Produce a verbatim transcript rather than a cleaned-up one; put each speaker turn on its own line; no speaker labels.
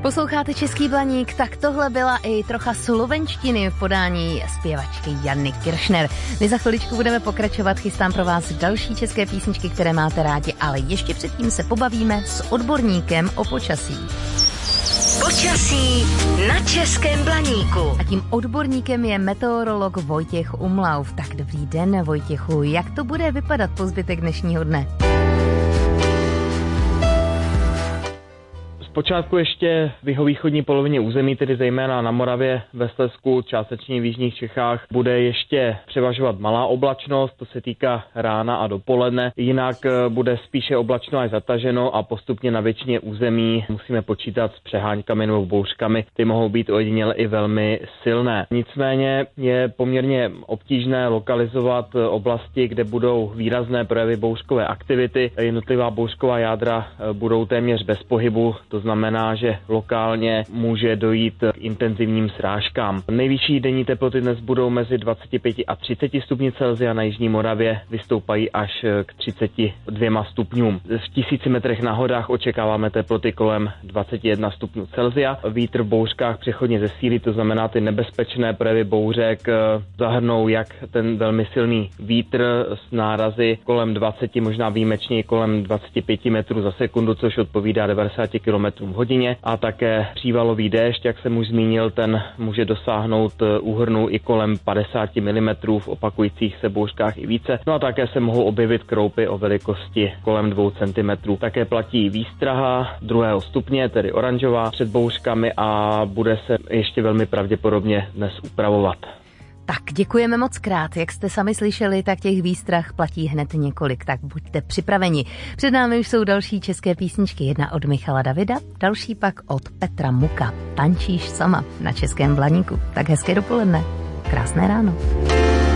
Posloucháte Český Blaník, tak tohle byla i trocha slovenštiny v podání zpěvačky Jany Kiršner. My za chviličku budeme pokračovat, chystám pro vás další české písničky, které máte rádi, ale ještě předtím se pobavíme s odborníkem o počasí.
Počasí na Českém Blaníku.
A tím odborníkem je meteorolog Vojtěch Umlauf. Tak dobrý den, Vojtěchu, jak to bude vypadat po zbytek dnešního dne?
Zpočátku ještě v jihovýchodní polovině území, tedy zejména na Moravě, ve Slezsku, částečně v jižních Čechách, bude ještě převažovat malá oblačnost, to se týká rána a dopoledne. Jinak bude spíše oblačno až zataženo a postupně na většině území musíme počítat s přeháňkami nebo bouřkami. Ty mohou být ojediněle i velmi silné. Nicméně je poměrně obtížné lokalizovat oblasti, kde budou výrazné projevy bouřkové aktivity. Jednotlivá bouřková jádra budou téměř bez pohybu, to znamená, že lokálně může dojít k intenzivním srážkám. Nejvyšší denní teploty dnes budou mezi dvaceti pěti a třiceti stupni Celsia, na jižní Moravě vystoupají až k třiceti dvěma stupňům. V tisíci metrech na horách očekáváme teploty kolem dvaceti jednoho stupňů Celsia. Vítr v bouřkách přechodně zesílí, to znamená, ty nebezpečné projevy bouřek zahrnou jak ten velmi silný vítr s nárazy kolem dvaceti, možná výjimečně kolem dvaceti pěti metrů za sekundu, což odpovídá devadesáti kilometrům v hodině, a také přívalový déšť, jak jsem už zmínil, ten může dosáhnout úhrnu i kolem padesáti milimetrů, v opakujících se bouřkách i více. No a také se mohou objevit kroupy o velikosti kolem dvou centimetrů. Také platí výstraha druhého stupně, tedy oranžová, před bouřkami a bude se ještě velmi pravděpodobně dnes upravovat.
Tak děkujeme moc krát. Jak jste sami slyšeli, tak těch výstrah platí hned několik, tak buďte připraveni. Před námi už jsou další české písničky, jedna od Michala Davida, další pak od Petra Muka. Tančíš sama na Českém Blaníku. Tak hezké dopoledne, krásné ráno.